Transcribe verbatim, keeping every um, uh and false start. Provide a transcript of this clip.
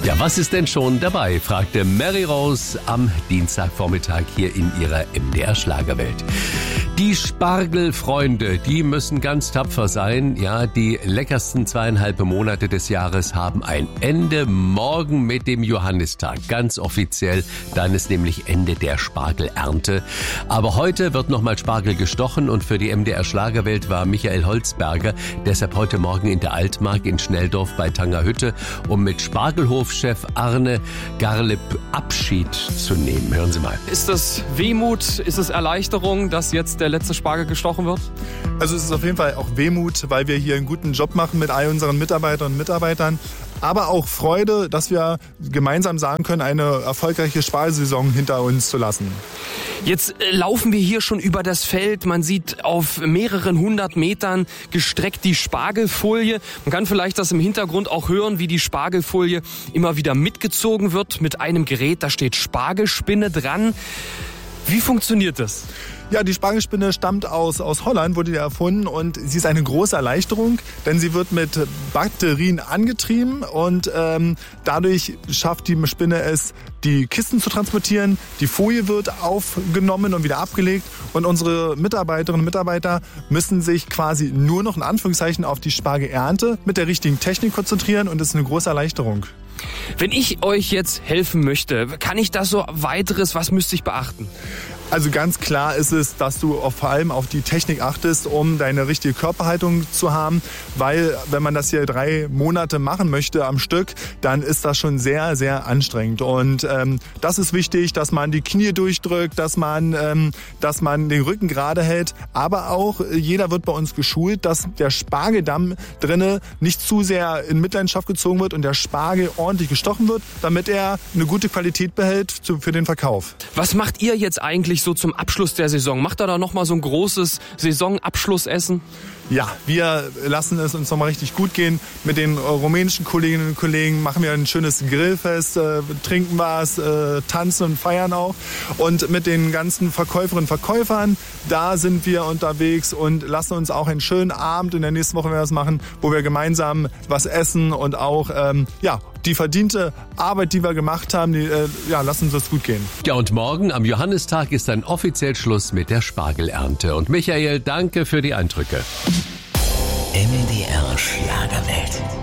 Ja, was ist denn schon dabei, fragte Mary Rose am Dienstagvormittag hier in ihrer M D R-Schlagerwelt. Die Spargelfreunde, die müssen ganz tapfer sein. Ja, die leckersten zweieinhalb Monate des Jahres haben ein Ende. Morgen mit dem Johannistag, ganz offiziell. Dann ist nämlich Ende der Spargelernte. Aber heute wird nochmal Spargel gestochen und für die M D R-Schlagerwelt war Michael Holzberger deshalb heute Morgen in der Altmark in Schnelldorf bei Tangerhütte, um mit Spargelhofchef Arne Garleb Abschied zu nehmen. Hören Sie mal. Ist das Wehmut, ist es Erleichterung, dass jetzt der letzte Spargel gestochen wird? Also es ist auf jeden Fall auch Wehmut, weil wir hier einen guten Job machen mit all unseren Mitarbeiterinnen und Mitarbeitern. Aber auch Freude, dass wir gemeinsam sagen können, eine erfolgreiche Spargelsaison hinter uns zu lassen. Jetzt laufen wir hier schon über das Feld. Man sieht auf mehreren hundert Metern gestreckt die Spargelfolie. Man kann vielleicht das im Hintergrund auch hören, wie die Spargelfolie immer wieder mitgezogen wird mit einem Gerät. Da steht Spargelspinne dran. Wie funktioniert das? Ja, die Spargelspinne stammt aus, aus Holland, wurde die erfunden und sie ist eine große Erleichterung, denn sie wird mit Batterien angetrieben und ähm, dadurch schafft die Spinne es, die Kisten zu transportieren. Die Folie wird aufgenommen und wieder abgelegt und unsere Mitarbeiterinnen und Mitarbeiter müssen sich quasi nur noch in Anführungszeichen auf die Spargelernte mit der richtigen Technik konzentrieren und das ist eine große Erleichterung. Wenn ich euch jetzt helfen möchte, kann ich das so weiteres, was müsste ich beachten? Also ganz klar ist es, dass du auf, vor allem auf die Technik achtest, um deine richtige Körperhaltung zu haben, weil wenn man das hier drei Monate machen möchte am Stück, dann ist das schon sehr, sehr anstrengend. Und ähm, das ist wichtig, dass man die Knie durchdrückt, dass man, ähm, dass man den Rücken gerade hält, aber auch jeder wird bei uns geschult, dass der Spargeldamm drinne nicht zu sehr in Mitleidenschaft gezogen wird und der Spargel ordentlich gestochen wird, damit er eine gute Qualität behält zu, für den Verkauf. Was macht ihr jetzt eigentlich so zum Abschluss der Saison? Macht ihr da noch mal so ein großes Saisonabschlussessen? Ja, wir lassen es uns nochmal richtig gut gehen. Mit den rumänischen Kolleginnen und Kollegen machen wir ein schönes Grillfest, äh, trinken was, äh, tanzen und feiern auch. Und mit den ganzen Verkäuferinnen und Verkäufern, da sind wir unterwegs und lassen uns auch einen schönen Abend in der nächsten Woche, wenn wir das machen, wo wir gemeinsam was essen und auch ähm, ja, die verdiente Arbeit, die wir gemacht haben, die, äh, ja, lassen uns das gut gehen. Ja, und morgen am Johannistag ist dann offiziell Schluss mit der Spargelernte. Und Michael, danke für die Eindrücke. M D R Schlagerwelt.